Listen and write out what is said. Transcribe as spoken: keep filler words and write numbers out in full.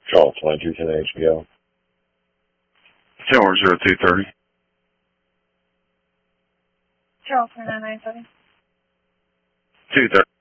Charles twenty-two ten H B O. Tower zero two thirty. Charles nine nine seven. two thirty.